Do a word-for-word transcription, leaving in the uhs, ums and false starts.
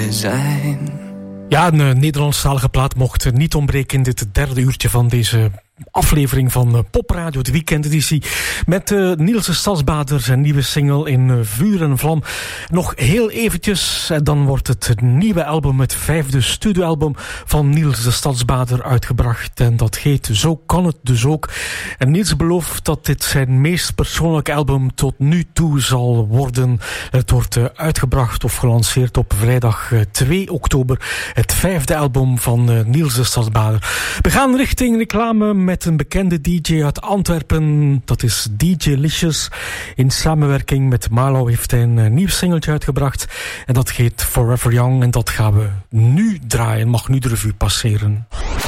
te zijn. Ja, een uh, Nederlandstalige plaat mocht niet ontbreken in dit derde uurtje van deze aflevering van uh, Popradio, de weekendeditie. Met uh, Niels de Stadsbader zijn nieuwe single in uh, Vuur en Vlam. Nog heel eventjes, uh, dan wordt het nieuwe album, het vijfde studioalbum van Niels de Stadsbader uitgebracht. En dat heet Zo kan het dus ook. En Niels belooft dat dit zijn meest persoonlijke album tot nu toe zal worden. Het wordt uh, uitgebracht of gelanceerd op vrijdag uh, twee oktober. Het vijfde album van uh, Niels de Stadsbader. We gaan richting reclame met een bekende D J uit Antwerpen. Dat is D J Licious. In samenwerking met Malo heeft hij een nieuw singeltje uitgebracht. En dat heet Forever Young. En dat gaan we nu draaien. Mag nu de revue passeren.